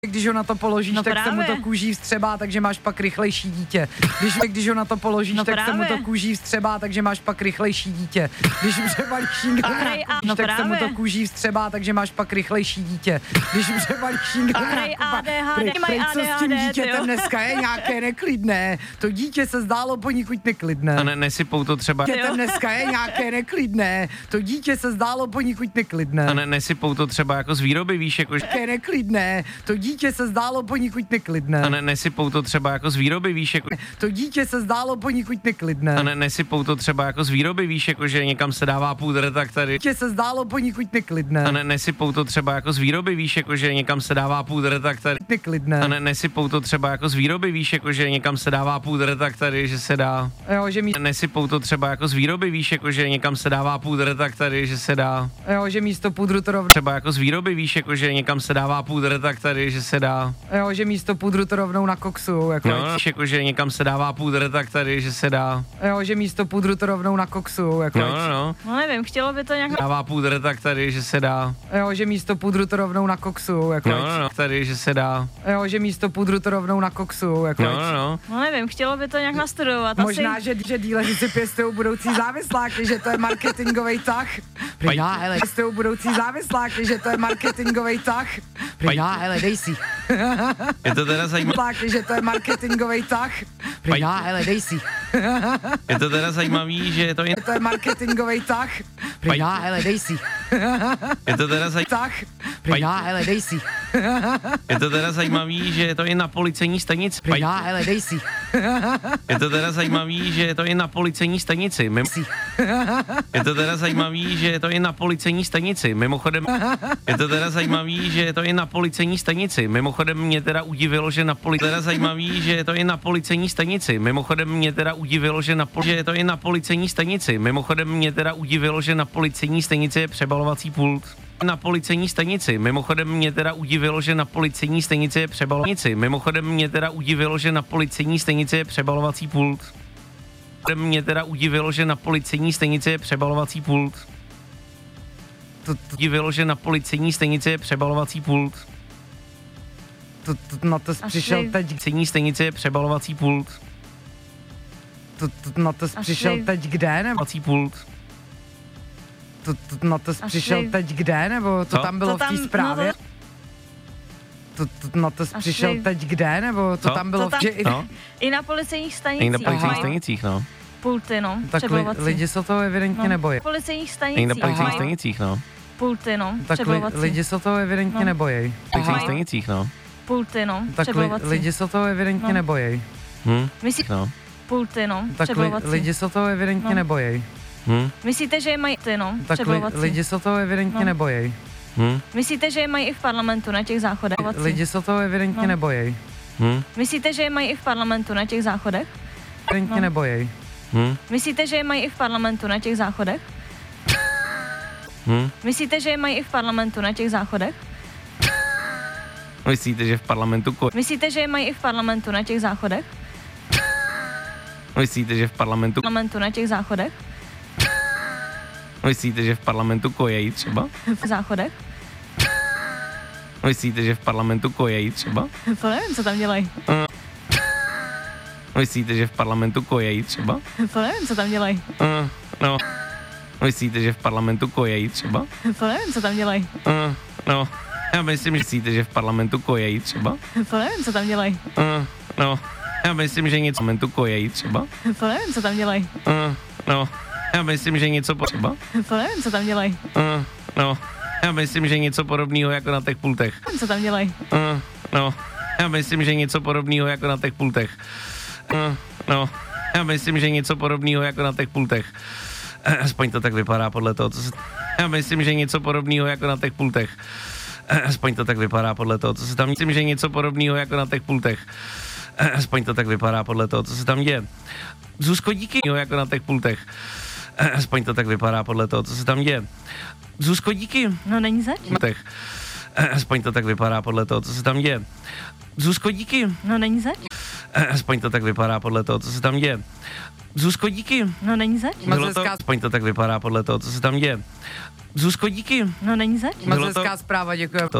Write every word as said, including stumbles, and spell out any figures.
Když ho na to položíš, no tak právě. se mu to kůží vstřebá, takže máš pak rychlejší dítě. Když, když ho na to položíš, no tak právě. se mu to kůží vstřebá, takže máš pak rychlejší dítě. Když přebalíš Okrej a- no tak se mu to právě. kůží vstřebá, takže máš pak rychlejší dítě. Když přebalíš Okrej A D H D, mají co s tím A D H D, dítětem jo. dneska je nějaké neklidné. To dítě se zdálo poněkud neklidné. A ne, nesypou to třeba... Dítětem dneska je nějaké neklidné. To dítě se zdálo poněkud neklidné. A ne, nesypou to třeba jako z výroby, víš, jako... Nějaké neklidné. To dítě se zdálo poněkud neklidné. A ne, nesypou to třeba jako z výroby, víš, jako... To dítě se zdálo poněkud neklidné. A ne, nesypou to třeba jako z výroby, víš, jako že někam se dává půdr, tak tady... Dítě se zdálo poněkud neklidné. A ne, nesypou to třeba jako z výroby, víš, jako že někam se dává půdr, tak tady... Neklidné. A ne, nesypou to třeba jako z výroby, víš, jako že někam se dává půdr, tak tady, že se dá... Jo, že místo, Nesypou to třeba jako z výroby, víš, jako že někam se dává půdr, tak tady, že se dá... jo, že místo pudru to rovnou, Třeba jako z výroby, víš, jako že někam se dává půdr, tak tady, že se dá... jo, že místo pudru to rovnou na koksu, jako, No, víš, jako že někam se dává půdr, tak tady, že se dá... jo, že místo pudru to rovnou na koksu, jako, No, no, no. No nevím, chtělo by to nějak... Dává půdr, tak tady, že se dá... jo, že místo pudru to rovnou na koksu, jako, No, no, no. Tady, že se dá... jo, že místo pudru to rovnou na koksu, jako, No, no, no. No nevím, chtělo by to nějak nastudovat. Možná, Asi... že, že díleři si pěstují budoucí závisláky, že to je marketingový tah. Prýná, hele, pěstují budoucí závisláky, že to je marketingový tah. Prýná, hele, dej si. Je to teda zajímavé, Závisláky, že to je marketingový tah. Prýná, hele, dej si. je to teda zajímavý, že je to i... To je marketingový tah. Prýná, hele, dej si. Je to teda zaj... Tak, prýná, hele, dej si. Je to teda zajímavý, že je to i na policejní stanici. Prýná, hele, dej si. Je to teda zajímavý, že je to i na policejní stanici. Mim... Si. Je to teda zajímavý, že je to i na policejní stanici. Mimochodem, je to teda zajímavý, že je to i na policejní stanici. Mimochodem mě teda udivilo, že na poli... teda zajímavý, že je to i na policejní stanici. Mimochodem mě teda udivilo, že na poli... že je to i na policejní stanici. Mimochodem mě teda udivilo, že na policejní stanici je přebalovací pult. Na policejní stanici. Mimochodem mě teda udivilo, že na policejní stanici je přebalovací. Mimochodem mě teda udivilo, že na policejní stanici je přebalovací pult. Mě teda udivilo, že na policejní stanici je přebalovací pult. To, to, Udivilo, že na policejní stanici je přebalovací pult. to, to, na to jsi přišel teď, Policejní stanici je přebalovací pult. to, to, na to jsi Asi- přišel teď kde, nebo Přebalovací pult. to, to, na to jsi Asi- přišel teď kde, nebo to Co? tam bylo To v té tam- zprávě? no To, to, na to jsi Asi- přišel teď kde, nebo to Co? tam bylo To tam- v že i, No, I na policejních i stanicích na policejních mají stanicích, no. pulty, no, tak li, přebalovací. lidi se toho evidentně no. nebojí. Na policejních I na stanicích policejních mají stanicích, no. pulty, no, Tak li, přebalovací. lidi se toho evidentně No. nebojí. Policejních Aha. stanicích, no. Pulty, no, Tak li, přebalovací. lidi se toho evidentně No. nebojí. Hm, Myslí... no. Pulty, no, Tak li, přebalovací. lidi se toho evidentně No. nebojí. Hm, Myslíte, že je mají ty, no, Tak li, přebalovací. lidi se toho evidentně No. nebojí. hm, Myslíte, že je mají i v parlamentu na těch záchodech? Lidi se toho evidentně No. nebojí. hm, Myslíte, že je mají i v parlamentu na těch záchodech? Evidentně No. nebojí. hm, Myslíte, že je mají i v parlamentu na těch záchodech? hm. Myslíte, že je mají i v parlamentu na těch záchodech? Myslíte, že v parlamentu ko... Myslíte, že je mají i v parlamentu na těch záchodech? Myslíte, že v parlamentu... Parlamentu na těch záchodech? Myslíte, že v parlamentu kojejí třeba? V záchodech? Myslíte, že v parlamentu kojejí třeba? To nevím, co tam dělají. Myslíte, že v parlamentu kojejí třeba? To nevím, co tam dělají. Uh, no. Myslíte, že v parlamentu kojejí třeba? To nevím, co tam dělají. Uh, no. Já myslím, že myslíte, že v parlamentu kojejí třeba? To nevím, co tam dělají. Uh, no. Já myslím, že něco v parlamentu kojejí třeba? To nevím, co tam dělají. Uh, no. Já myslím, že něco potřeba? To nevím, co tam dělají. Uh, no. Já myslím, že něco podobného jako na těch pultech. Nevím, co tam dělají. Uh, no. Já myslím, že něco podobného jako na těch pultech. Uh, no. Já myslím, že něco podobného jako na těch pultech. Eh, Aspoň to tak vypadá podle toho, co se... Já myslím, že něco podobného jako na těch pultech. Eh, Aspoň to tak vypadá podle toho, co se tam... Myslím, že něco podobného jako na těch pultech. Eh, Aspoň to tak vypadá podle toho, co se tam děje. Zuzko, díky jako na těch pultech. Eh, Aspoň to tak vypadá podle toho, co se tam děje. Zuzko, díky. No není zač. Pultech. Eh, Aspoň to tak vypadá podle toho, co se tam děje. Zuzko, díky. No není zač. Eh, Aspoň to tak vypadá podle toho, co se tam děje. Zuzko, díky. No není zač. Moc Bylo to, hezká- aspoň to tak vypadá podle toho, co se tam děje. Zuzko, díky. No není zač. Moc Bylo to- hezká zpráva, děkuji. To